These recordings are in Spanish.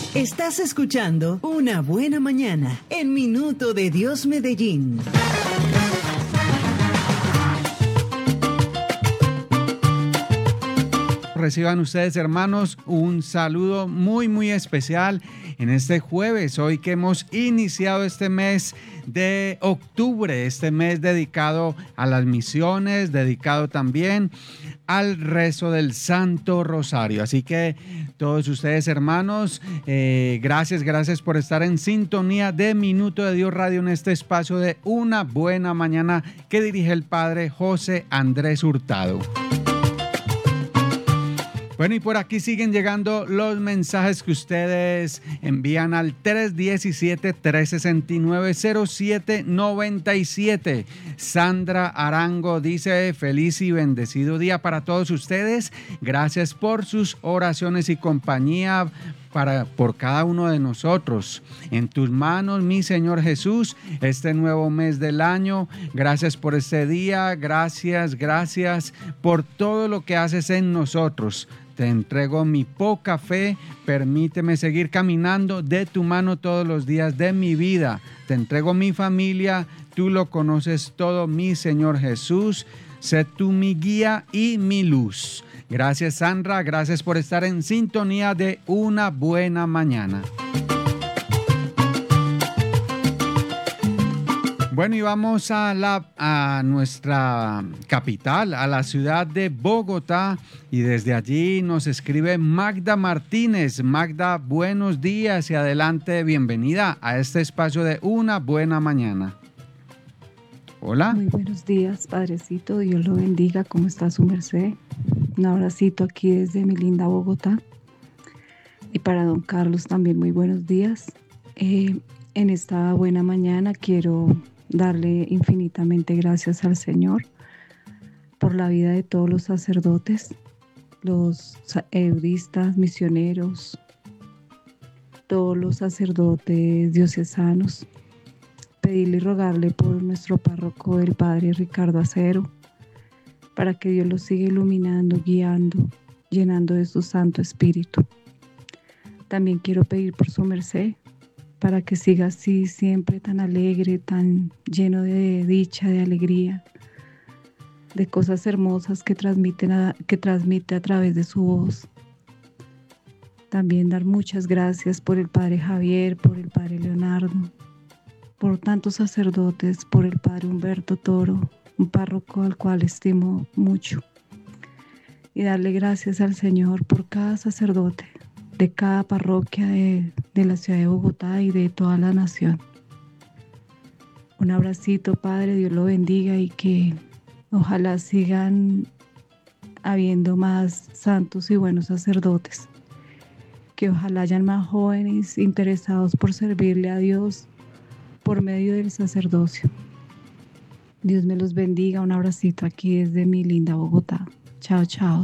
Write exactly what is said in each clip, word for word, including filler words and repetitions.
Estás escuchando Una Buena Mañana en Minuto de Dios Medellín. Reciban ustedes, hermanos, un saludo muy muy especial en este jueves, hoy que hemos iniciado este mes de octubre, este mes dedicado a las misiones, dedicado también al rezo del Santo Rosario. Así que todos ustedes, hermanos, eh, gracias, gracias por estar en sintonía de Minuto de Dios Radio en este espacio de Una Buena Mañana que dirige el Padre José Andrés Hurtado. Bueno, y por aquí siguen llegando los mensajes que ustedes envían al tres uno siete, tres seis nueve, cero siete nueve siete. Sandra Arango dice: feliz y bendecido día para todos ustedes. Gracias por sus oraciones y compañía para, por cada uno de nosotros. En tus manos, mi Señor Jesús, este nuevo mes del año. Gracias por este día. Gracias, gracias por todo lo que haces en nosotros. Te entrego mi poca fe, permíteme seguir caminando de tu mano todos los días de mi vida. Te entrego mi familia, tú lo conoces todo, mi Señor Jesús. Sé tú mi guía y mi luz. Gracias, Sandra, gracias por estar en sintonía de Una Buena Mañana. Bueno, y vamos a, la, a nuestra capital, a la ciudad de Bogotá, y desde allí nos escribe Magda Martínez. Magda, buenos días y adelante, bienvenida a este espacio de Una Buena Mañana. Hola. Muy buenos días, Padrecito, Dios lo bendiga, ¿cómo está su merced? Un abracito aquí desde mi linda Bogotá. Y para don Carlos también muy buenos días. Eh, en esta buena mañana quiero darle infinitamente gracias al Señor por la vida de todos los sacerdotes, los eudistas, misioneros, todos los sacerdotes diocesanos. Pedirle y rogarle por nuestro párroco, el Padre Ricardo Acero, para que Dios lo siga iluminando, guiando, llenando de su Santo Espíritu. También quiero pedir por su merced, para que siga así siempre tan alegre, tan lleno de dicha, de alegría, de cosas hermosas que, transmiten a, que transmite a través de su voz. También dar muchas gracias por el Padre Javier, por el Padre Leonardo, por tantos sacerdotes, por el Padre Humberto Toro, un párroco al cual estimo mucho. Y darle gracias al Señor por cada sacerdote de cada parroquia de, de la ciudad de Bogotá y de toda la nación. Un abracito, Padre, Dios lo bendiga y que ojalá sigan habiendo más santos y buenos sacerdotes, que ojalá hayan más jóvenes interesados por servirle a Dios por medio del sacerdocio. Dios me los bendiga, un abracito aquí desde mi linda Bogotá. Chao, chao.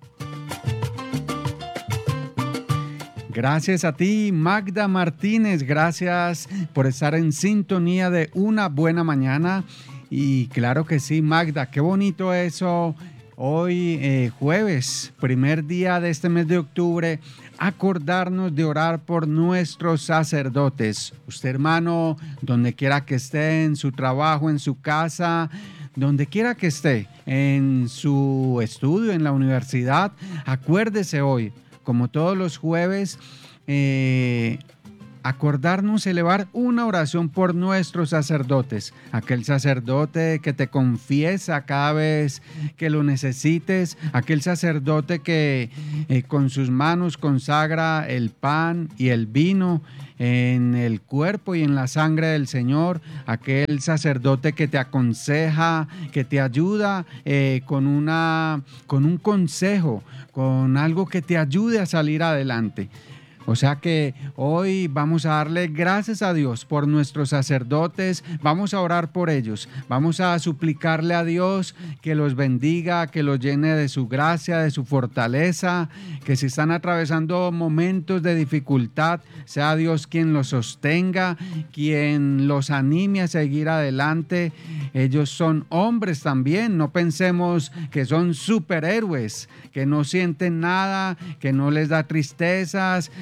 Gracias a ti, Magda Martínez, gracias por estar en sintonía de Una Buena Mañana. Y claro que sí, Magda, qué bonito eso. Hoy, eh, jueves, primer día de este mes de octubre, acordarnos de orar por nuestros sacerdotes. Usted, hermano, donde quiera que esté, en su trabajo, en su casa, donde quiera que esté, en su estudio, en la universidad, acuérdese hoy, como todos los jueves, eh, acordarnos elevar una oración por nuestros sacerdotes, aquel sacerdote que te confiesa cada vez que lo necesites, aquel sacerdote que eh, con sus manos consagra el pan y el vino en el cuerpo y en la sangre del Señor, aquel sacerdote que te aconseja, que te ayuda eh, con, una, con un consejo, con algo que te ayude a salir adelante. O sea que hoy vamos a darle gracias a Dios por nuestros sacerdotes, vamos a orar por ellos, vamos a suplicarle a Dios que los bendiga, que los llene de su gracia, de su fortaleza, que si están atravesando momentos de dificultad, sea Dios quien los sostenga, quien los anime a seguir adelante. Ellos son hombres también, no pensemos que son superhéroes, que no sienten nada, que no les da tristezas,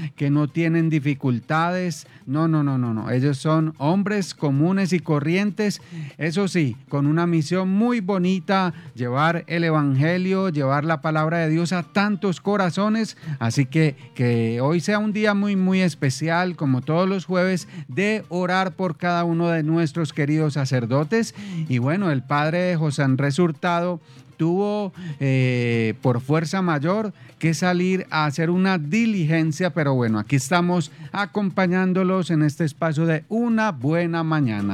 que no tienen dificultades. No, no, no, no, no. Ellos son hombres comunes y corrientes, eso sí, con una misión muy bonita, llevar el evangelio, llevar la palabra de Dios a tantos corazones. Así que que hoy sea un día muy, muy especial, como todos los jueves, de orar por cada uno de nuestros queridos sacerdotes. Y bueno, el padre José Andrés Hurtado tuvo eh, por fuerza mayor que salir a hacer una diligencia, pero bueno, aquí estamos acompañándolos en este espacio de Una Buena Mañana.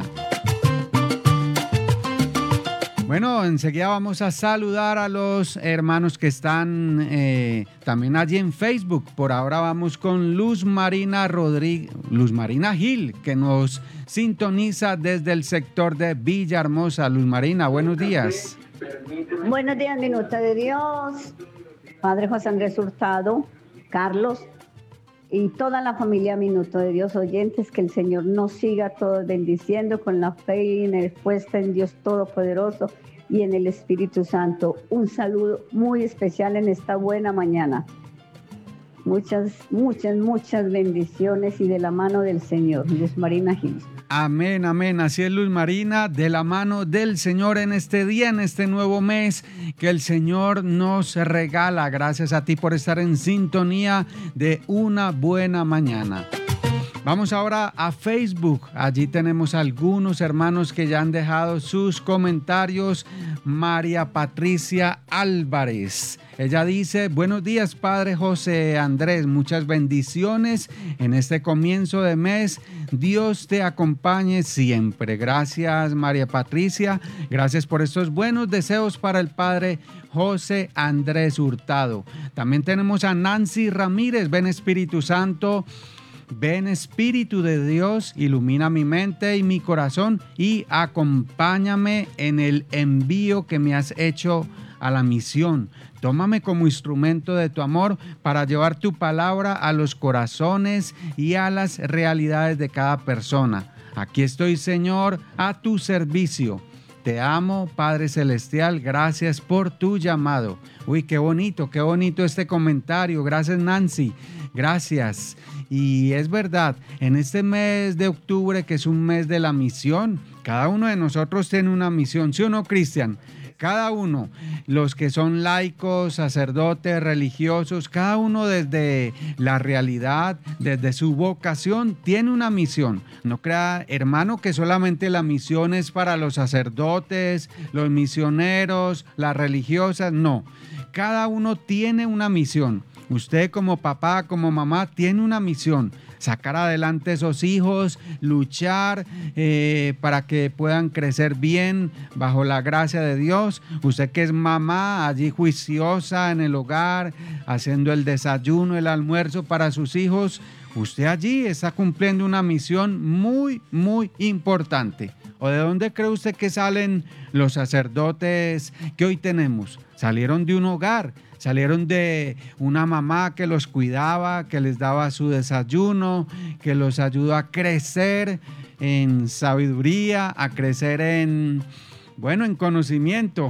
Bueno, enseguida vamos a saludar a los hermanos que están eh, también allí en Facebook. Por ahora vamos con Luz Marina Rodríguez, Luz Marina Gil, que nos sintoniza desde el sector de Villahermosa. Luz Marina, buenos días. Buenos días, Minuto de Dios, Padre José Andrés Hurtado, Carlos y toda la familia Minuto de Dios oyentes, que el Señor nos siga todos bendiciendo con la fe y en el puesta en Dios Todopoderoso y en el Espíritu Santo. Un saludo muy especial en esta buena mañana. Muchas, muchas, muchas bendiciones y de la mano del Señor. Luz Marina Gil. Amén, amén. Así es, Luz Marina, de la mano del Señor en este día, en este nuevo mes que el Señor nos regala. Gracias a ti por estar en sintonía de Una Buena Mañana. Vamos ahora a Facebook. Allí tenemos algunos hermanos que ya han dejado sus comentarios. María Patricia Álvarez. Ella dice: buenos días, Padre José Andrés, muchas bendiciones en este comienzo de mes. Dios te acompañe siempre. Gracias, María Patricia. Gracias por estos buenos deseos para el Padre José Andrés Hurtado. También tenemos a Nancy Ramírez. Ven, Espíritu Santo. Ven, Espíritu de Dios, ilumina mi mente y mi corazón y acompáñame en el envío que me has hecho a la misión. Tómame como instrumento de tu amor para llevar tu palabra a los corazones y a las realidades de cada persona. Aquí estoy, Señor, a tu servicio. Te amo, Padre Celestial, gracias por tu llamado. Uy, qué bonito, qué bonito este comentario. Gracias, Nancy. Gracias. Y es verdad, en este mes de octubre, que es un mes de la misión, cada uno de nosotros tiene una misión, ¿sí o no, Cristian? Cada uno, los que son laicos, sacerdotes, religiosos, cada uno desde la realidad, desde su vocación, tiene una misión. No crea, hermano, que solamente la misión es para los sacerdotes, los misioneros, las religiosas, no. Cada uno tiene una misión. Usted como papá, como mamá, tiene una misión: sacar adelante a esos hijos, luchar eh, para que puedan crecer bien bajo la gracia de Dios. Usted que es mamá, allí juiciosa en el hogar, haciendo el desayuno, el almuerzo para sus hijos, usted allí está cumpliendo una misión muy, muy importante. ¿O de dónde cree usted que salen los sacerdotes que hoy tenemos? Salieron de un hogar. Salieron de una mamá que los cuidaba, que les daba su desayuno, que los ayudó a crecer en sabiduría, a crecer en, bueno, en conocimiento,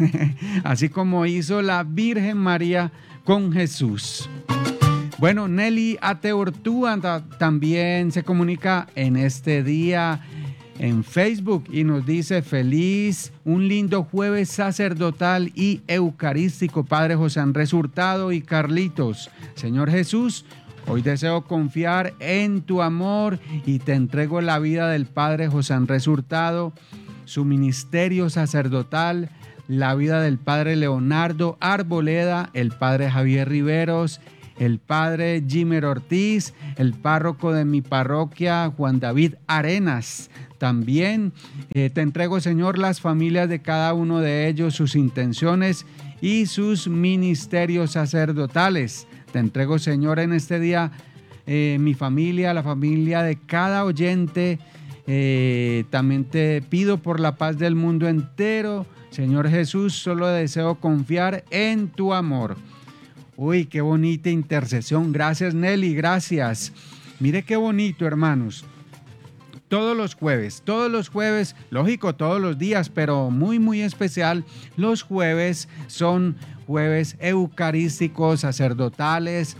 así como hizo la Virgen María con Jesús. Bueno, Nelly Ateortúa también se comunica en este día en Facebook y nos dice: feliz, un lindo jueves sacerdotal y eucarístico, Padre José Andrés Hurtado y Carlitos. Señor Jesús, hoy deseo confiar en tu amor y te entrego la vida del Padre José Andrés Hurtado, su ministerio sacerdotal, la vida del Padre Leonardo Arboleda, el Padre Javier Riveros, el Padre Jimer Ortiz, el párroco de mi parroquia, Juan David Arenas. También eh, te entrego, Señor, las familias de cada uno de ellos, sus intenciones y sus ministerios sacerdotales. Te entrego, Señor, en este día eh, mi familia, la familia de cada oyente. Eh, también te pido por la paz del mundo entero. Señor Jesús, solo deseo confiar en tu amor. Uy, qué bonita intercesión. Gracias, Nelly, gracias. Mire qué bonito, hermanos. Todos los jueves, todos los jueves, lógico, todos los días, pero muy, muy especial, los jueves son jueves eucarísticos, sacerdotales,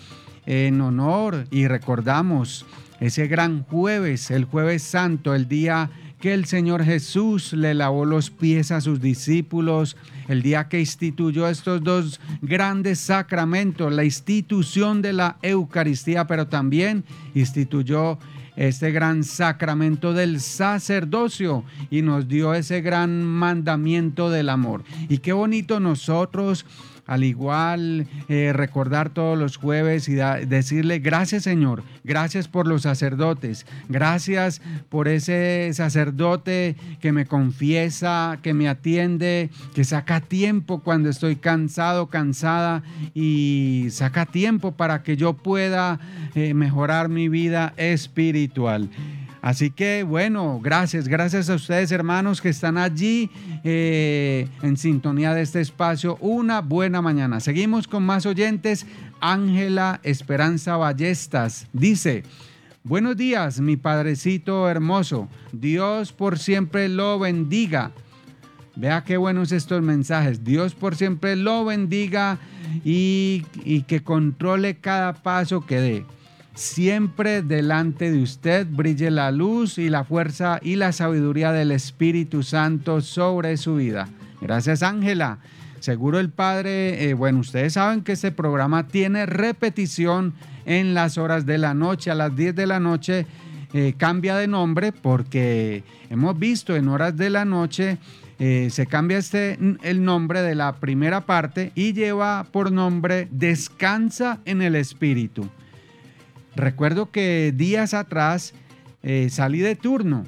en honor y recordamos ese gran jueves, el jueves santo, el día que el Señor Jesús le lavó los pies a sus discípulos, el día que instituyó estos dos grandes sacramentos, la institución de la Eucaristía, pero también instituyó este gran sacramento del sacerdocio y nos dio ese gran mandamiento del amor. Y qué bonito nosotros, al igual, eh, recordar todos los jueves y da, decirle gracias, Señor, gracias por los sacerdotes, gracias por ese sacerdote que me confiesa, que me atiende, que saca tiempo cuando estoy cansado, cansada y saca tiempo para que yo pueda eh, mejorar mi vida espiritual. Así que bueno, gracias, gracias a ustedes, hermanos, que están allí eh, en sintonía de este espacio. Una buena mañana. Seguimos con más oyentes. Ángela Esperanza Ballestas dice: buenos días, mi padrecito hermoso. Dios por siempre lo bendiga. Vea qué buenos estos mensajes. Dios por siempre lo bendiga y, y que controle cada paso que dé. Siempre delante de usted brille la luz y la fuerza y la sabiduría del Espíritu Santo sobre su vida. Gracias, Ángela. Seguro el Padre, eh, bueno, ustedes saben que este programa tiene repetición en las horas de la noche. A las diez de la noche eh, cambia de nombre porque hemos visto en horas de la noche eh, se cambia este, el nombre de la primera parte y lleva por nombre Descansa en el Espíritu. Recuerdo que días atrás eh, salí de turno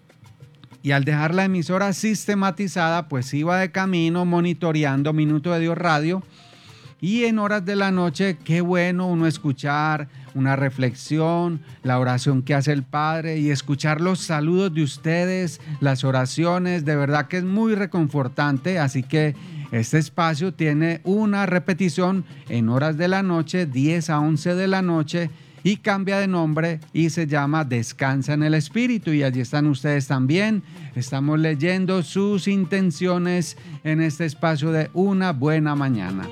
y al dejar la emisora sistematizada, pues iba de camino monitoreando Minuto de Dios Radio y en horas de la noche, qué bueno uno escuchar una reflexión, la oración que hace el Padre y escuchar los saludos de ustedes, las oraciones, de verdad que es muy reconfortante, así que este espacio tiene una repetición en horas de la noche, diez a once de la noche, y cambia de nombre y se llama Descansa en el Espíritu. Y allí están ustedes también. Estamos leyendo sus intenciones en este espacio de Una Buena Mañana.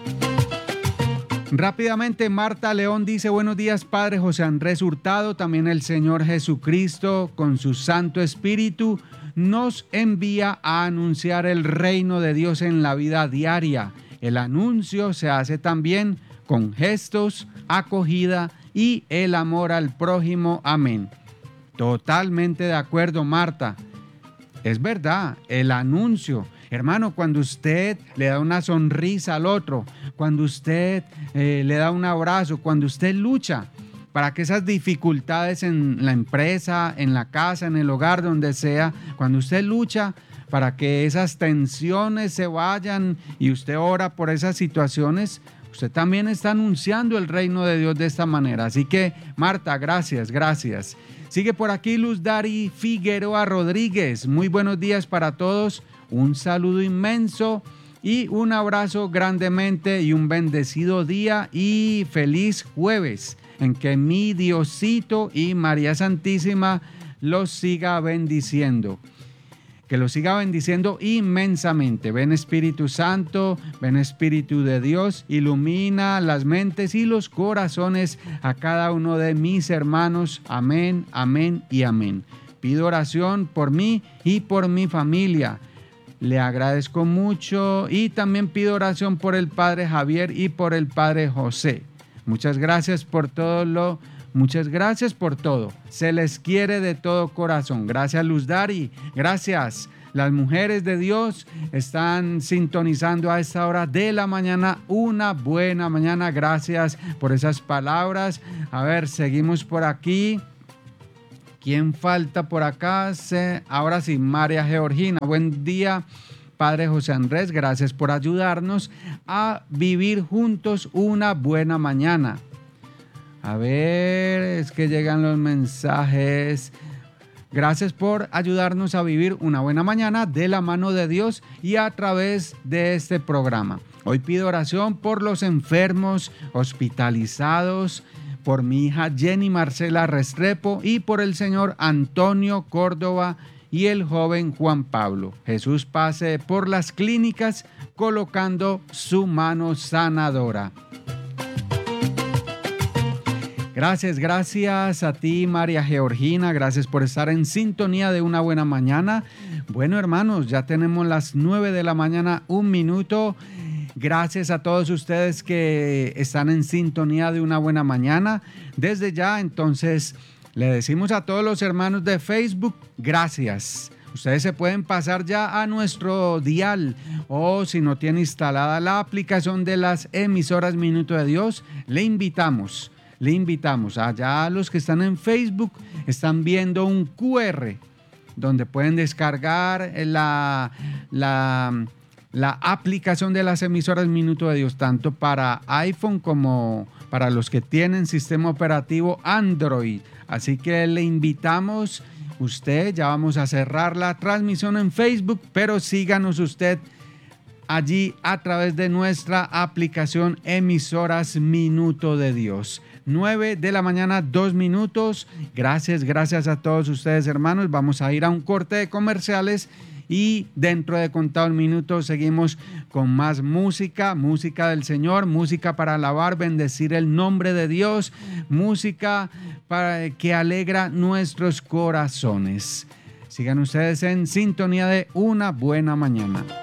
Rápidamente, Marta León dice: buenos días, Padre José Andrés Hurtado. También el Señor Jesucristo, con su Santo Espíritu, nos envía a anunciar el reino de Dios en la vida diaria. El anuncio se hace también con gestos, acogida y el amor al prójimo. Amén. Totalmente de acuerdo, Marta. Es verdad, el anuncio. Hermano, cuando usted le da una sonrisa al otro, cuando usted eh, le da un abrazo, cuando usted lucha para que esas dificultades en la empresa, en la casa, en el hogar, donde sea, cuando usted lucha para que esas tensiones se vayan y usted ora por esas situaciones, usted también está anunciando el reino de Dios de esta manera. Así que, Marta, gracias, gracias. Sigue por aquí Luz Dari Figueroa Rodríguez. Muy buenos días para todos. Un saludo inmenso y un abrazo grandemente y un bendecido día y feliz jueves en que mi Diosito y María Santísima los siga bendiciendo. Que lo siga bendiciendo inmensamente. Ven Espíritu Santo, ven Espíritu de Dios, ilumina las mentes y los corazones a cada uno de mis hermanos. Amén, amén y amén. Pido oración por mí y por mi familia. Le agradezco mucho y también pido oración por el Padre Javier y por el Padre José. Muchas gracias por todo lo Muchas gracias por todo. Se les quiere de todo corazón. Gracias, Luz Dari. Gracias. Las mujeres de Dios están sintonizando a esta hora de la mañana. Una buena mañana. Gracias por esas palabras. A ver, seguimos por aquí. ¿Quién falta por acá? Se... Ahora sí, María Georgina. Buen día, Padre José Andrés. Gracias por ayudarnos a vivir juntos una buena mañana. A ver, es que llegan los mensajes. Gracias por ayudarnos a vivir una buena mañana de la mano de Dios y a través de este programa. Hoy pido oración por los enfermos, hospitalizados, por mi hija Jenny Marcela Restrepo y por el señor Antonio Córdoba y el joven Juan Pablo. Jesús pase por las clínicas colocando su mano sanadora. Gracias, gracias a ti, María Georgina. Gracias por estar en sintonía de una buena mañana. Bueno, hermanos, ya tenemos las nueve de la mañana, un minuto. Gracias a todos ustedes que están en sintonía de una buena mañana. Desde ya, entonces, le decimos a todos los hermanos de Facebook, gracias. Ustedes se pueden pasar ya a nuestro dial o si no tiene instalada la aplicación de las emisoras Minuto de Dios, le invitamos. Le invitamos allá a los que están en Facebook, están viendo un cu erre donde pueden descargar la, la, la aplicación de las emisoras Minuto de Dios, tanto para iPhone como para los que tienen sistema operativo Android. Así que le invitamos, usted, ya vamos a cerrar la transmisión en Facebook, pero síganos usted allí a través de nuestra aplicación Emisoras Minuto de Dios. nueve de la mañana, dos minutos. Gracias, gracias a todos ustedes, hermanos. Vamos a ir a un corte de comerciales y dentro de contados minutos seguimos con más música, música del Señor, música para alabar, bendecir el nombre de Dios, música para que alegra nuestros corazones. Sigan ustedes en sintonía de una buena mañana.